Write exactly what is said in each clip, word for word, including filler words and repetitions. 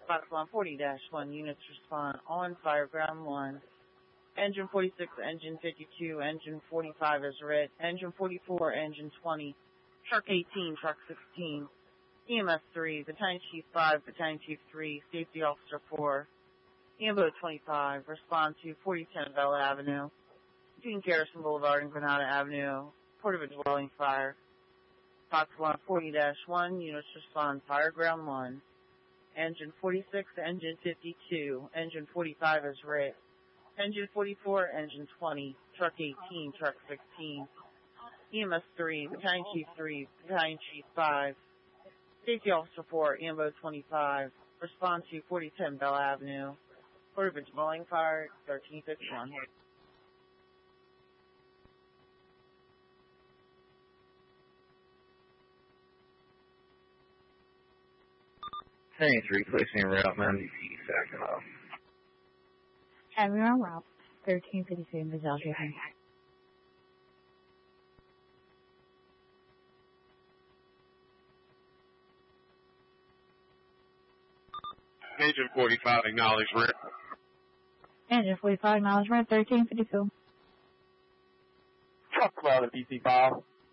Foxconn forty dash one units respond on fire, ground one. Engine forty-six, engine fifty-two, engine forty-five is red. Engine forty-four, engine twenty, truck eighteen, truck sixteen. E M S three, Battalion Chief five, Battalion Chief three, Safety Officer four. E M B O twenty-five, respond to forty ten Bella Avenue, between Garrison Boulevard and Granada Avenue, port of a dwelling fire. Foxconn forty dash one, units respond, fire, ground one. Engine forty-six, engine fifty-two, engine forty-five is red. Engine forty-four, engine twenty, truck eighteen, truck sixteen. E M S three, Battalion Chief three, Battalion Chief five. Safety Officer four, E M B O twenty-five, respond to forty ten Bella Avenue, port of a dwelling fire, thirteen fifty-one. three, placing route ninety-feet, second off. Having on route thirteen fifty-two in Vizelle, shipping. Engine forty-five, acknowledge red. Engine forty-five, acknowledge red, thirteen fifty-two. Truck twelve at D C five.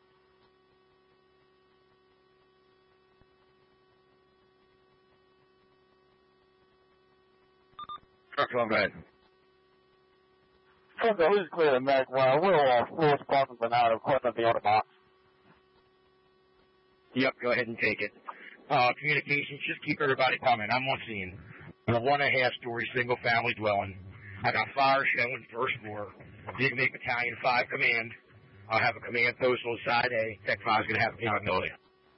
Truck twelve, go ahead. Truck twelve, this is clear to Mac one. We're all floor sparking for now, equipment the other box. Yep, go ahead and take it. Uh, communications, just keep everybody coming. I'm on scene. In a one and a half story single family dwelling. I got fire showing first floor. Big Make Battalion five command. I'll have a command post on side A. Tech five is going to have accountability.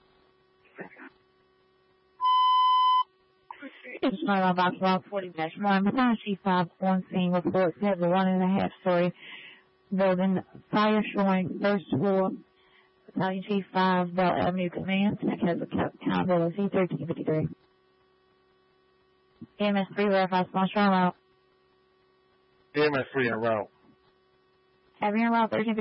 It's not on box route forty dash one. Battalion Chief five on scene reports that the one and a half story building fire showing first floor. Battalion Chief five, Bell Avenue Command, Tech has accountability, thirteen fifty-three. E M S three, verify sponsor on route. E M S three en route. Having on route, thirteen fifty-three.